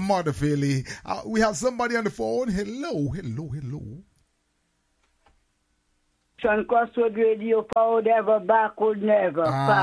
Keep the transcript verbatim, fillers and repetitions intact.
mother, Philly. Uh, we have somebody on the phone. Hello, hello, hello. Crossroad Radio, forward ever, backward never. Ah,